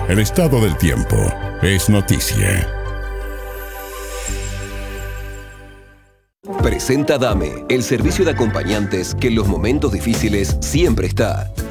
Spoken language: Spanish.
El estado del tiempo es noticia. Presenta Dame, el servicio de acompañantes que en los momentos difíciles siempre está.